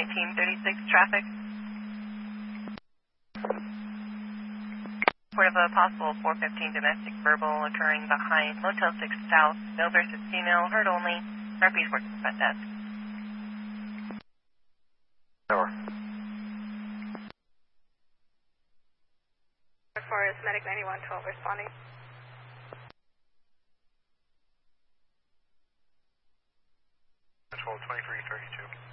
1936 traffic. Report of a possible 415 domestic verbal occurring behind Motel 6 South. Male versus female, heard only. RP's working front desk. Over. For is Medic 9112 responding. Control 2332.